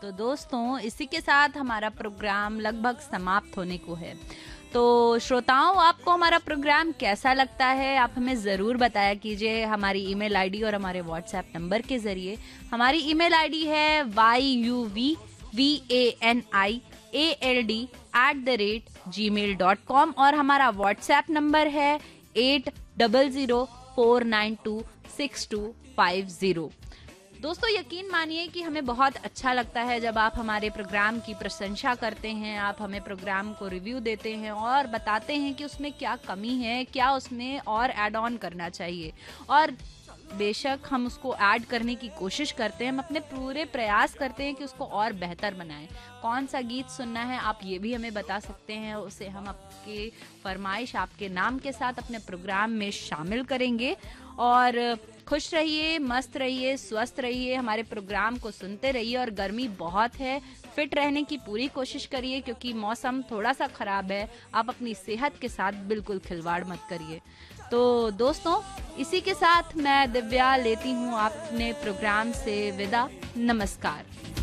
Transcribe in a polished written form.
तो दोस्तों, इसी के साथ हमारा प्रोग्राम लगभग समाप्त होने को है। तो श्रोताओं, आपको हमारा प्रोग्राम कैसा लगता है आप हमें ज़रूर बताया कीजिए हमारी ईमेल आईडी और हमारे व्हाट्सएप नंबर के ज़रिए। हमारी ईमेल आईडी है yuvvanald@gmail.com और हमारा व्हाट्सएप नंबर है 8004926250। दोस्तों, यकीन मानिए कि हमें बहुत अच्छा लगता है जब आप हमारे प्रोग्राम की प्रशंसा करते हैं, आप हमें प्रोग्राम को रिव्यू देते हैं और बताते हैं कि उसमें क्या कमी है, क्या उसमें और ऐड ऑन करना चाहिए। और बेशक हम उसको ऐड करने की कोशिश करते हैं, हम अपने पूरे प्रयास करते हैं कि उसको और बेहतर बनाएं। कौन सा गीत सुनना है आप ये भी हमें बता सकते हैं, उसे हम आपके फरमाइश आपके नाम के साथ अपने प्रोग्राम में शामिल करेंगे। और खुश रहिए, मस्त रहिए, स्वस्थ रहिए, हमारे प्रोग्राम को सुनते रहिए। और गर्मी बहुत है, फिट रहने की पूरी कोशिश करिए क्योंकि मौसम थोड़ा सा खराब है। आप अपनी सेहत के साथ बिल्कुल खिलवाड़ मत करिए। तो दोस्तों, इसी के साथ मैं दिव्या लेती हूँ अपने प्रोग्राम से विदा। नमस्कार।